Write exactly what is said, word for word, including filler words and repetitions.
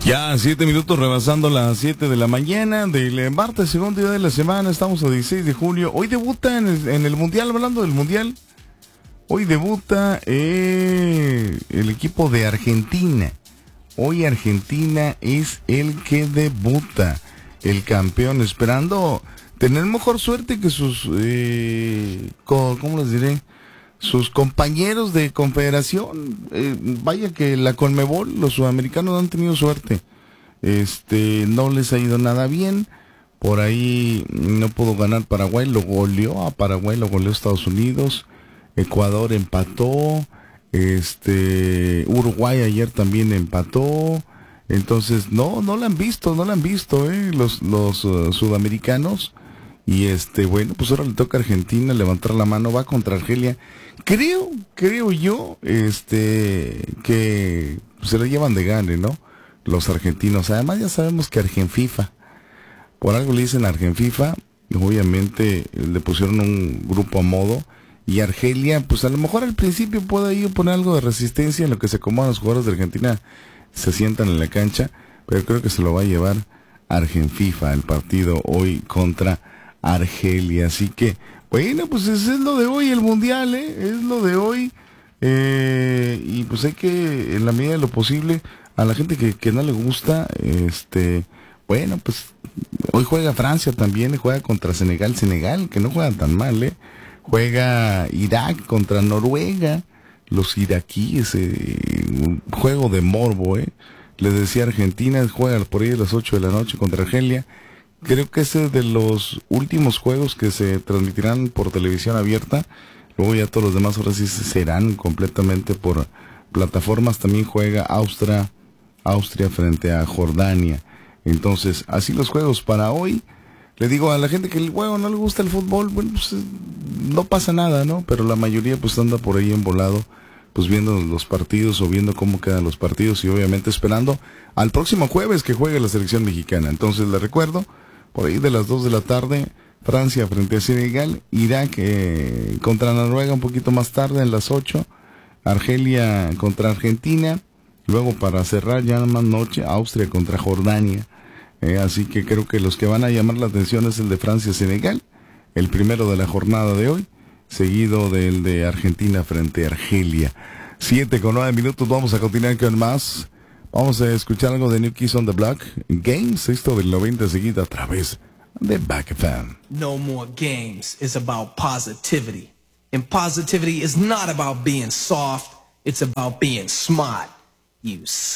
Ya siete minutos rebasando las siete de la mañana del martes, segundo día de la semana. Estamos a dieciséis de julio. Hoy debuta en el, en el Mundial, hablando del Mundial. Hoy debuta eh, el equipo de Argentina. Hoy Argentina es el que debuta, el campeón, esperando tener mejor suerte que sus, eh, ¿cómo les diré? Sus compañeros de confederación. Eh, vaya que la Conmebol, los sudamericanos no han tenido suerte. Este, no les ha ido nada bien. Por ahí no pudo ganar Paraguay, lo goleó a Paraguay, lo goleó Estados Unidos. Ecuador empató. Este, Uruguay ayer también empató. Entonces, no, no la han visto, no la han visto, eh, los, los uh, sudamericanos. Y este, bueno, pues ahora le toca a Argentina levantar la mano, va contra Argelia. Creo, creo yo, este, que se la llevan de gane, ¿no? Los argentinos. Además ya sabemos que Argenfifa, por algo le dicen Argenfifa, obviamente le pusieron un grupo a modo. Y Argelia, pues a lo mejor al principio puede ahí poner algo de resistencia en lo que se acomodan los jugadores de Argentina, se sientan en la cancha, pero creo que se lo va a llevar Argenfifa el partido hoy contra Argelia. Así que, bueno, pues ese es lo de hoy, el Mundial, ¿eh? Es lo de hoy. Eh, y pues hay que, en la medida de lo posible, a la gente que, que no le gusta, este, bueno, pues hoy juega Francia también, juega contra Senegal, Senegal, que no juegan tan mal, ¿eh? Juega Irak contra Noruega, los iraquíes, eh, un juego de morbo, ¿eh? Les decía Argentina, juega por ahí a las ocho de la noche contra Argelia. Creo que ese es de los últimos juegos que se transmitirán por televisión abierta. Luego ya todos los demás ahora sí serán completamente por plataformas. También juega Austria, Austria frente a Jordania. Entonces, así los juegos para hoy. Le digo a la gente que el juego no le gusta el fútbol, bueno, pues no pasa nada, ¿no? Pero la mayoría pues anda por ahí embolado, pues viendo los partidos o viendo cómo quedan los partidos y obviamente esperando al próximo jueves que juegue la selección mexicana. Entonces le recuerdo, por ahí de las dos de la tarde, Francia frente a Senegal, Irak eh, contra Noruega un poquito más tarde en las ocho, Argelia contra Argentina, luego para cerrar ya más noche, Austria contra Jordania. Eh, así que creo que los que van a llamar la atención es el de Francia-Senegal, el primero de la jornada de hoy, seguido del de Argentina frente a Argelia. Siete con nueve minutos, vamos a continuar con más. Vamos a escuchar algo de New Kids on the Block, Games, esto del noventa seguida a través de Back F M. No more games is about positivity. And positivity is not about being soft, it's about being smart. You